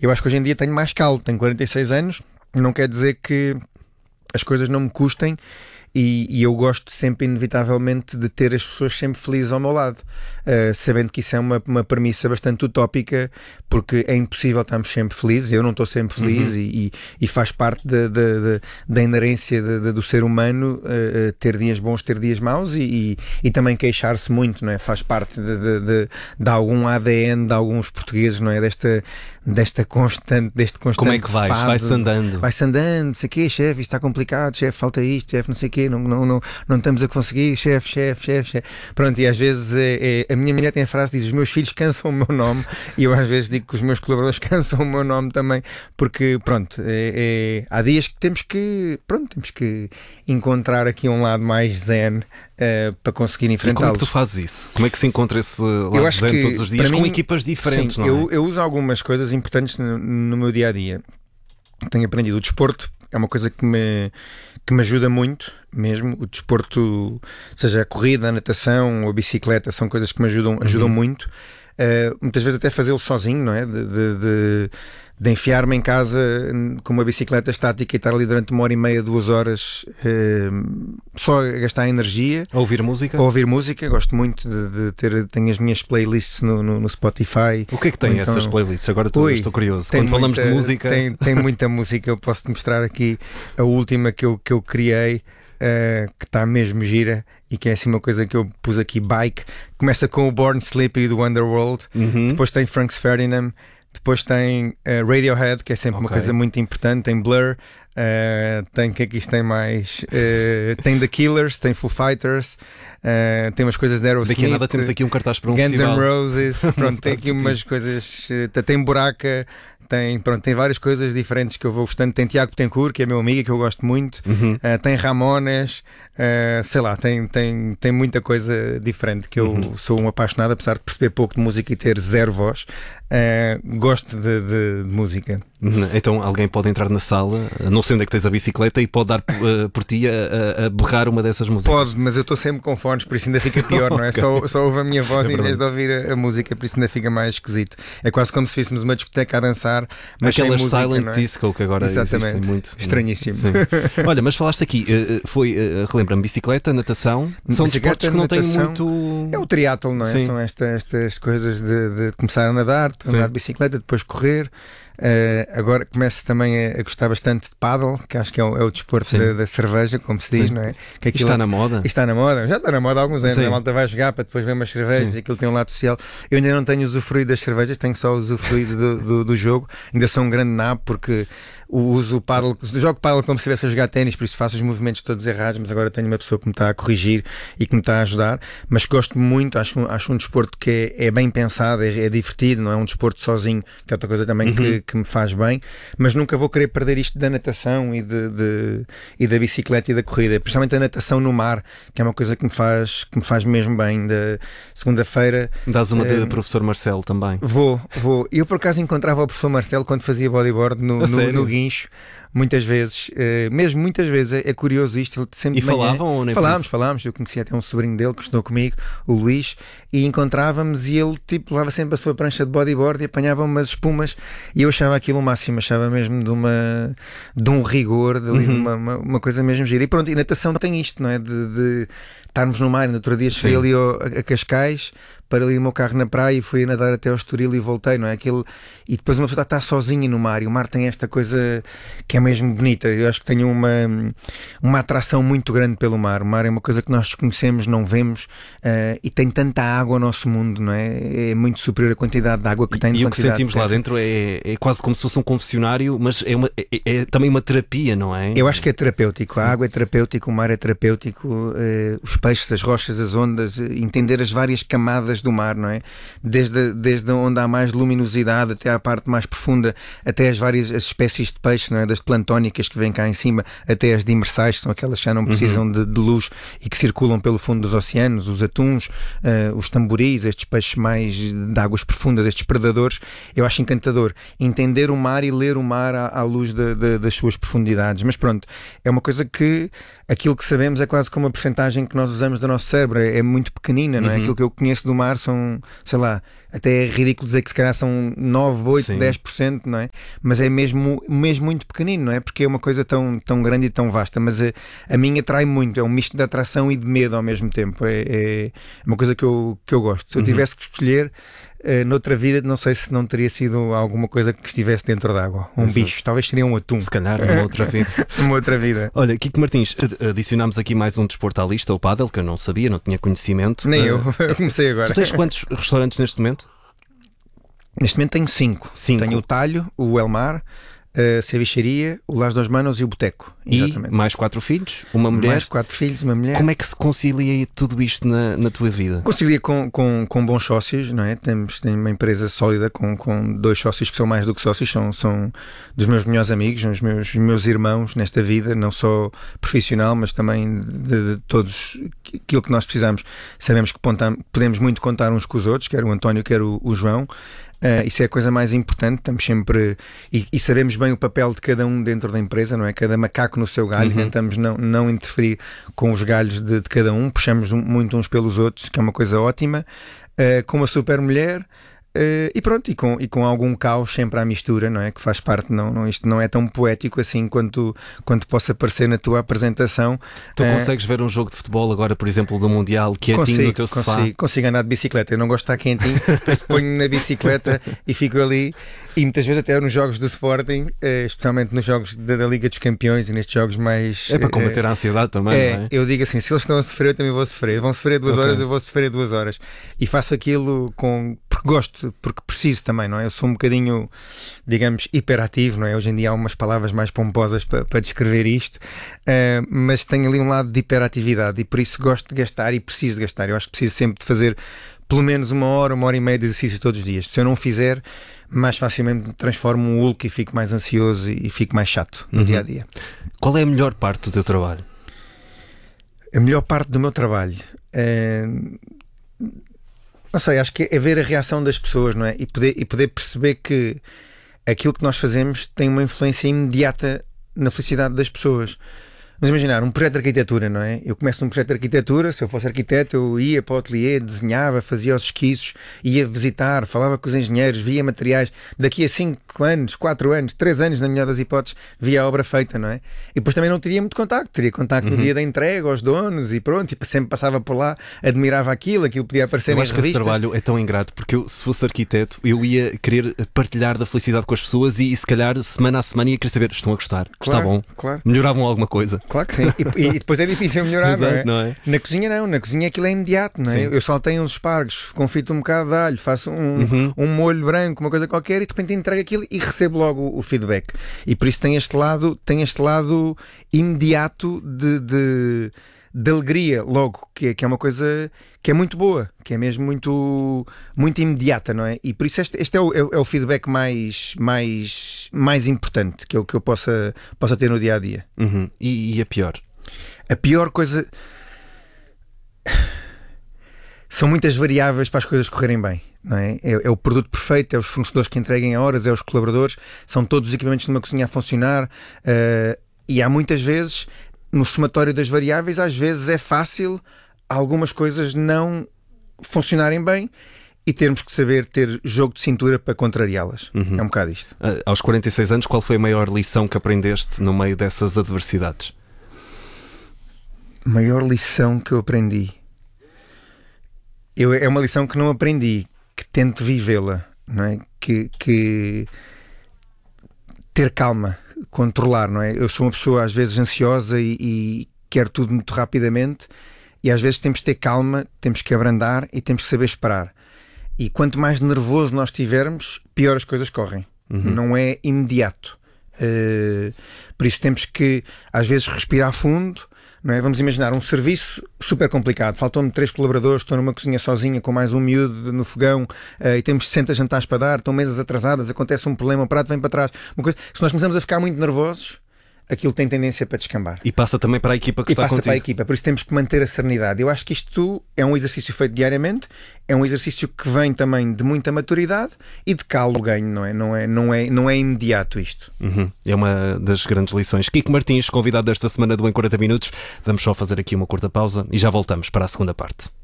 Eu acho que hoje em dia tenho mais calo, tenho 46 anos, não quer dizer que as coisas não me custem. E eu gosto sempre, inevitavelmente, de ter as pessoas sempre felizes ao meu lado, sabendo que isso é uma premissa bastante utópica, porque é impossível estarmos sempre felizes. Eu não estou sempre feliz e faz parte da inerência do ser humano ter dias bons, ter dias maus e também queixar-se muito, não é? Faz parte de algum ADN de alguns portugueses, não é? Deste constante Como é que vais? fado. Vai-se andando. Vai-se andando, não sei o quê, chefe, isto está complicado, chefe, falta isto, chefe, não sei o quê, não estamos a conseguir, chefe. Pronto, e às vezes a minha mulher tem a frase que diz: os meus filhos cansam o meu nome, e eu às vezes digo que os meus colaboradores cansam o meu nome também, porque pronto, há dias que temos que encontrar aqui um lado mais zen para conseguir enfrentá-los. E como é que tu fazes isso? Como é que se encontra esse lado zen todos os dias com equipas diferentes? Sim, não é? Eu uso algumas coisas importantes no meu dia-a-dia. Tenho aprendido. O desporto é uma coisa que me ajuda muito mesmo. O desporto, seja a corrida, a natação ou a bicicleta, são coisas que me ajudam muito. Muitas vezes até fazê-lo sozinho, não é? De enfiar-me em casa com uma bicicleta estática e estar ali durante 1h30, 2 horas só a gastar energia. A ouvir música? A ouvir música, gosto muito de ter, tenho as minhas playlists no Spotify. O que é que tem essas playlists? Agora estou curioso. Quando falamos de música... Tem muita música, eu posso-te mostrar aqui a última que eu criei, que está mesmo gira e que é assim uma coisa que eu pus aqui, Bike. Começa com o Born Sleepy do Underworld, depois tem Frank Ferdinand, depois tem Radiohead, que é sempre uma coisa muito importante, tem Blur, tem que aqui tem mais, tem The Killers, tem Foo Fighters, tem umas coisas de Aerosmith. Daqui a nada temos aqui um cartaz para um Guns festival. N' Roses, pronto, tem aqui umas coisas, tem Buraca, tem várias coisas diferentes que eu vou gostando. Tem Tiago Betancourt, que é meu amigo, que eu gosto muito, tem Ramones, sei lá, tem muita coisa diferente que eu sou um apaixonado, apesar de perceber pouco de música e ter zero voz. Gosto de música. Então alguém pode entrar na sala, não sei onde é que tens a bicicleta, e pode dar por ti a berrar uma dessas músicas. Pode, mas eu estou sempre com fones, por isso ainda fica pior, não é? Só ouve a minha voz em vez de ouvir a música, por isso ainda fica mais esquisito. É quase como se fôssemos uma discoteca a dançar, mas aquelas sem música, silent não é? disco que agora existem muito. Estranhíssimo. Olha, mas falaste aqui, relembra-me, bicicleta, natação, são desportos que não têm muito... É o triatlo, não é? Sim. São estas coisas de começar a nadar, andar de bicicleta, depois correr. Agora começo também a gostar bastante de paddle, que acho que é o desporto da cerveja, como se diz, não é? Que aquilo está na moda? Está na moda, já está na moda há alguns anos. A malta vai jogar para depois ver umas cervejas e aquilo tem um lado social. Eu ainda não tenho usufruído das cervejas, tenho só usufruído do jogo. Ainda sou um grande nabo porque uso o paddle, jogo paddle como se estivesse a jogar ténis, por isso faço os movimentos todos errados, mas agora tenho uma pessoa que me está a corrigir e que me está a ajudar. Mas gosto muito, acho um desporto que é bem pensado, é divertido, não é um desporto sozinho, que é outra coisa também que me faz bem, mas nunca vou querer perder isto da natação e da bicicleta e da corrida, principalmente a natação no mar, que é uma coisa que me faz mesmo bem. Da segunda-feira dás uma de professor Marcelo também. Vou. Eu por acaso encontrava o professor Marcelo quando fazia bodyboard no guincho, muitas vezes, é curioso isto. Ele sempre e falavam ou nem falámos, eu conhecia até um sobrinho dele que estudou comigo, o Luís, e encontrávamos e ele levava sempre a sua prancha de bodyboard e apanhava umas espumas e eu achava aquilo o máximo, achava mesmo de um rigor, uma coisa mesmo gira. E pronto, e natação tem isto, não é? De estarmos no mar. No outro dia cheguei ali a Cascais, para ali o meu carro na praia e fui a nadar até ao Estoril e voltei, não é? E depois uma pessoa está sozinha no mar, e o mar tem esta coisa que é mesmo bonita. Eu acho que tenho uma atração muito grande pelo mar. O mar é uma coisa que nós desconhecemos, não vemos, e tem tanta água no nosso mundo, não é? É muito superior a quantidade de água que tem. E o que sentimos lá dentro é quase como se fosse um confessionário, mas é também uma terapia, não é? Eu acho que é terapêutico. A água é terapêutica, o mar é terapêutico, os peixes, as rochas, as ondas, entender as várias camadas do mar, não é? Desde onde há mais luminosidade até à parte mais profunda, até as espécies de peixe, não é? Das planctónicas que vêm cá em cima, até as demersais, que são aquelas que já não precisam de luz e que circulam pelo fundo dos oceanos, os atuns, os tamboris, estes peixes mais de águas profundas, estes predadores. Eu acho encantador entender o mar e ler o mar à luz das suas profundidades. Mas pronto, é uma coisa que aquilo que sabemos é quase como a percentagem que nós usamos do nosso cérebro, é muito pequenina, não é? Aquilo que eu conheço do mar Elmar são, sei lá, até é ridículo dizer que se calhar são 9, 8, Sim. 10%, não é? Mas é mesmo muito pequenino, não é? Porque é uma coisa tão grande e tão vasta, mas a mim atrai muito, é um misto de atração e de medo ao mesmo tempo, é uma coisa que eu gosto. Se eu tivesse que escolher, noutra vida, não sei se não teria sido alguma coisa que estivesse dentro d'água, bicho, talvez seria um atum. Se calhar numa outra vida. Numa outra vida. Olha, Kiko Martins, adicionámos aqui mais um desporto à lista, o pádel, que eu não sabia, não tinha conhecimento. Nem eu comecei agora. Tu tens quantos restaurantes neste momento? Neste momento tenho 5. Tenho o Talho, o Elmar, a Cevicharia, o Las dos Manos e o Boteco. Exatamente. E mais 4 filhos, uma mulher. Mais 4 filhos, uma mulher. Como é que se concilia tudo isto na tua vida? Concilia com bons sócios, não é? Tenho uma empresa sólida com 2 sócios que são mais do que sócios, são dos meus melhores amigos, os meus irmãos nesta vida, não só profissional, mas também de todos aquilo que nós precisamos. Sabemos que podemos muito contar uns com os outros, quer o António, quer o João. Isso é a coisa mais importante, estamos sempre e sabemos bem o papel de cada um dentro da empresa, não é? Cada macaco no seu galho, tentamos não interferir com os galhos de cada um, puxamos muito uns pelos outros, que é uma coisa ótima, com uma super mulher. E pronto, e com algum caos sempre à mistura, não é? Que faz parte, isto não é tão poético assim quanto possa parecer na tua apresentação. Tu consegues ver um jogo de futebol agora, por exemplo, do Mundial, quietinho no teu sofá? Consigo andar de bicicleta, eu não gosto de estar quentinho, por isso ponho na bicicleta e fico ali, e muitas vezes até nos jogos do Sporting, especialmente nos jogos da Liga dos Campeões e nestes jogos mais... É para combater a ansiedade também, não é? Eu digo assim, se eles estão a sofrer, eu também vou sofrer. Vão sofrer 2 horas, eu vou sofrer 2 horas. E faço aquilo porque gosto, porque preciso também, não é? Eu sou um bocadinho, digamos, hiperativo, não é? Hoje em dia há umas palavras mais pomposas para descrever isto, mas tenho ali um lado de hiperatividade e por isso gosto de gastar e preciso de gastar. Eu acho que preciso sempre de fazer pelo menos 1 hora, 1h30 de exercício todos os dias. Se eu não fizer, mais facilmente me transformo um Hulk e fico mais ansioso e fico mais chato no dia-a-dia. Qual é a melhor parte do teu trabalho? A melhor parte do meu trabalho... Não sei, acho que é ver a reação das pessoas, não é? E poder perceber que aquilo que nós fazemos tem uma influência imediata na felicidade das pessoas. Mas imaginar, um projeto de arquitetura, não é? Eu começo um projeto de arquitetura, se eu fosse arquiteto, eu ia para o ateliê, desenhava, fazia os esquiços, ia visitar, falava com os engenheiros, via materiais. Daqui a 5 anos, 4 anos, 3 anos, na melhor das hipóteses, via a obra feita, não é? E depois também não teria muito contacto, teria contacto no dia da entrega aos donos e pronto, e sempre passava por lá, admirava aquilo podia aparecer nas revistas. Eu acho que esse trabalho é tão ingrato, porque eu, se fosse arquiteto, eu ia querer partilhar da felicidade com as pessoas e se calhar, semana a semana, ia querer saber, estão a gostar, claro, está bom, claro. Melhoravam alguma coisa. Claro que sim, e depois é difícil melhorar. Exato, não é? Não é? Na cozinha não, na cozinha aquilo é imediato, não é? Eu salteio uns espargos, confito um bocado de alho, faço um molho branco, uma coisa qualquer, e de repente entrego aquilo e recebo logo o feedback. E por isso tem este lado imediato de alegria logo, que é uma coisa que é muito boa, que é mesmo muito imediata, não é? E por isso este é o feedback mais importante que eu possa ter no dia-a-dia. E a pior? A pior coisa... São muitas variáveis para as coisas correrem bem, não é? É o produto perfeito, é os fornecedores que entreguem a horas, é os colaboradores, são todos os equipamentos de uma cozinha a funcionar, e há muitas vezes, no somatório das variáveis, às vezes é fácil algumas coisas não funcionarem bem e termos que saber ter jogo de cintura para contrariá-las. É um bocado isto. Aos 46 anos, qual foi a maior lição que aprendeste no meio dessas adversidades? Maior lição que eu aprendi... É uma lição que não aprendi, que tento vivê-la, não é? Que ter calma, controlar, não é? Eu sou uma pessoa às vezes ansiosa e quero tudo muito rapidamente, e às vezes temos que ter calma, temos que abrandar e temos que saber esperar. E quanto mais nervoso nós tivermos, pior as coisas correm. Não é imediato. Por isso temos que às vezes respirar fundo, não é? Vamos imaginar um serviço super complicado, faltam-me 3 colaboradores, estou numa cozinha sozinha com mais um miúdo no fogão, e temos 60 jantares para dar, estão mesas atrasadas, acontece um problema, o prato vem para trás, uma coisa. Se nós começamos a ficar muito nervosos, aquilo tem tendência para descambar. E passa também para a equipa que está contigo. E passa para a equipa, por isso temos que manter a serenidade. Eu acho que isto é um exercício feito diariamente, é um exercício que vem também de muita maturidade e de calo ganho, não é imediato isto. É uma das grandes lições. Kiko Martins, convidado desta semana do Em 40 Minutos. Vamos só fazer aqui uma curta pausa e já voltamos para a segunda parte.